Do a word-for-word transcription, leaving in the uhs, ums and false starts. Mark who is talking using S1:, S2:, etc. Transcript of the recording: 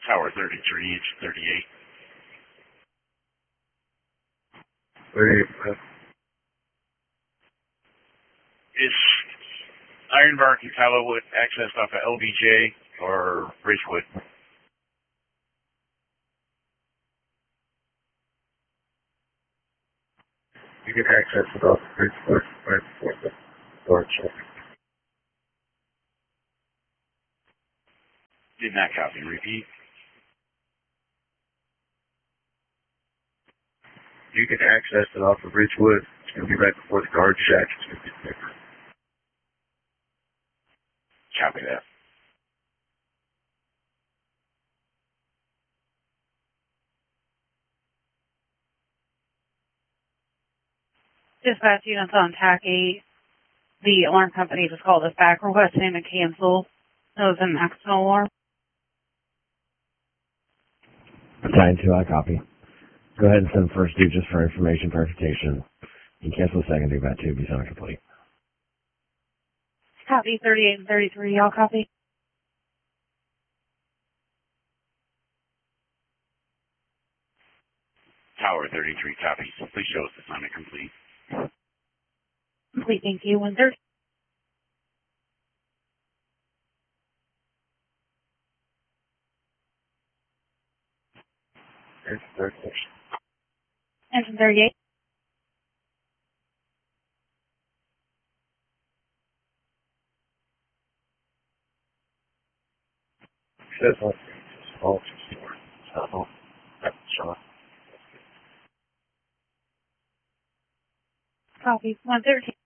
S1: Tower thirty-three, it's thirty-eight.
S2: thirty-eight.
S1: Is Ironbark and Callowwood accessed off of L B J or Ridgewood?
S2: You can access it off the Ridgewood right before the door check.
S1: Did not copy. Repeat.
S2: You can access it off of Ridgewood. It's going to be right before the guard shack. It's going to be thicker.
S1: Copy that.
S3: Dispatch units on TAC eight. The alarm company just called us back requesting to cancel. It was an accidental alarm.
S4: Battalion two, I copy. Go ahead and send first due just for information verification. You can cancel the second due, bat two, be sound complete.
S3: Copy thirty-eight and thirty-three, y'all copy.
S1: Tower thirty-three copies. Please show us assignment complete.
S3: Complete, thank you. one thirty.
S2: There's the third section.
S3: Engine thirty-eight.
S2: Says like it's all just store. It's not all. That's shot.
S3: Copy one thirteen.